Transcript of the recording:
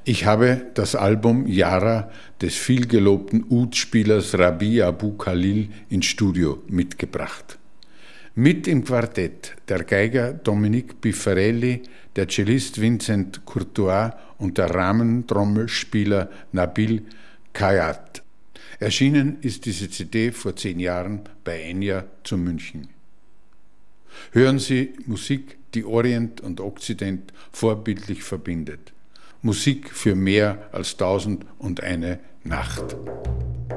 Ich habe das Album Yara des vielgelobten Ud-Spielers Rabi Abou Khalil ins Studio mitgebracht. Mit im Quartett der Geiger Dominique Pifarelli, der Cellist Vincent Courtois und der Rahmentrommelspieler Nabil Kayat. Erschienen ist diese CD vor 10 Jahren bei Enya zu München. Hören Sie Musik, die Orient und Okzident vorbildlich verbindet. Musik für mehr als 1001 Nacht.